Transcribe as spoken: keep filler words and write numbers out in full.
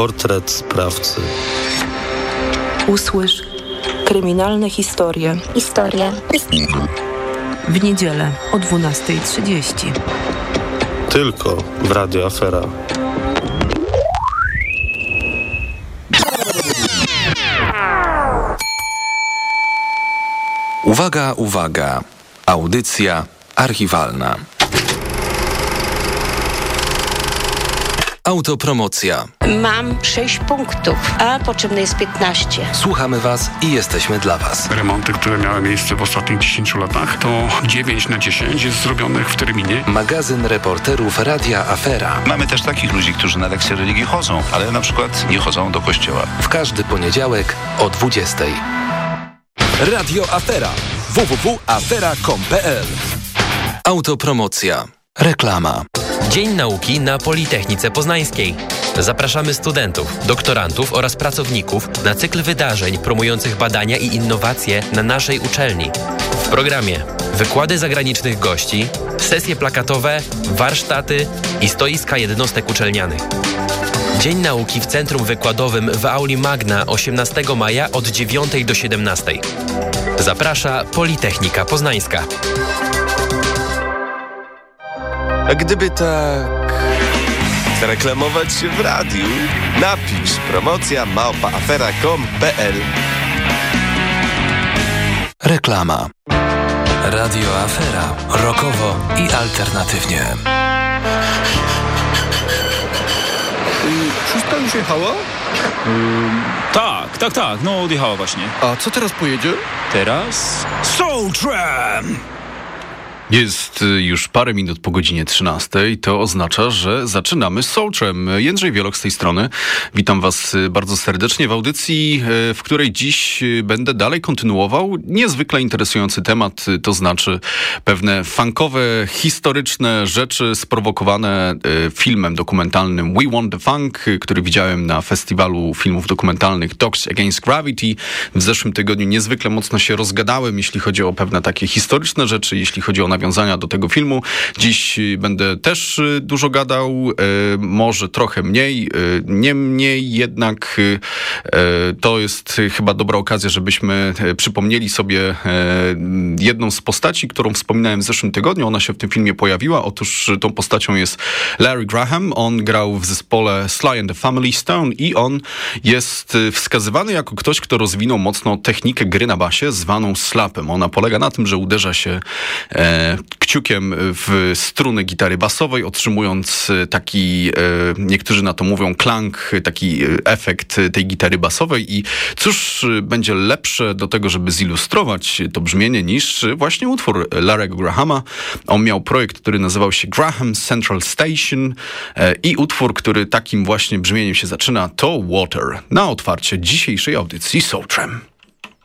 Portret sprawcy. Usłysz kryminalne historie. Historia. W niedzielę o dwunasta trzydzieści. Tylko w Radio Afera. Uwaga, uwaga. Audycja archiwalna. Autopromocja. Mam sześć punktów, a potrzebne jest piętnaście. Słuchamy Was i jesteśmy dla Was. Remonty, które miały miejsce w ostatnich dziesięciu latach, to dziewięć na dziesięć jest zrobionych w terminie. Magazyn reporterów Radia Afera. Mamy też takich ludzi, którzy na lekcje religii chodzą, ale na przykład nie chodzą do kościoła. W każdy poniedziałek o dwudziestej. Radio Afera. w w w kropka afera kropka com kropka p l. Autopromocja. Reklama. Dzień Nauki na Politechnice Poznańskiej. Zapraszamy studentów, doktorantów oraz pracowników na cykl wydarzeń promujących badania i innowacje na naszej uczelni. W programie wykłady zagranicznych gości, sesje plakatowe, warsztaty i stoiska jednostek uczelnianych. Dzień Nauki w Centrum Wykładowym w Auli Magna osiemnastego maja od dziewiątej do siedemnastej. Zaprasza Politechnika Poznańska. A gdyby tak reklamować się w radiu, napisz promocja małpa afera kropka com kropka p l. Reklama. Radio Afera. Rockowo i alternatywnie. Szóstka już jechała? Hmm, tak, tak, tak, no odjechała właśnie. A co teraz pojedzie? Teraz? Soul Tram! Jest już parę minut po godzinie trzynastej. To oznacza, że zaczynamy Soul Tram. Jędrzej Wieloch z tej strony. Witam Was bardzo serdecznie w audycji, w której dziś będę dalej kontynuował niezwykle interesujący temat, to znaczy pewne funkowe, historyczne rzeczy sprowokowane filmem dokumentalnym We Want the Funk, który widziałem na festiwalu filmów dokumentalnych Dogs Against Gravity. W zeszłym tygodniu niezwykle mocno się rozgadałem, jeśli chodzi o pewne takie historyczne rzeczy, jeśli chodzi o nawiązania do tego filmu. Dziś będę też dużo gadał, może trochę mniej, niemniej jednak to jest chyba dobra okazja, żebyśmy przypomnieli sobie jedną z postaci, którą wspominałem w zeszłym tygodniu. Ona się w tym filmie pojawiła. Otóż tą postacią jest Larry Graham. On grał w zespole Sly and the Family Stone i on jest wskazywany jako ktoś, kto rozwinął mocno technikę gry na basie zwaną slapem. Ona polega na tym, że uderza się e, kciukiem w struny gitary basowej, otrzymując taki, e, niektórzy na to mówią klang, taki efekt tej gitary basowej. I cóż będzie lepsze do tego, żeby zilustrować to brzmienie, niż właśnie utwór Larry'ego Grahama. On miał projekt, który nazywał się Graham Central Station e, i utwór, który takim właśnie brzmieniem się zaczyna, to Water. Na otwarcie dzisiejszej audycji Soul Tram.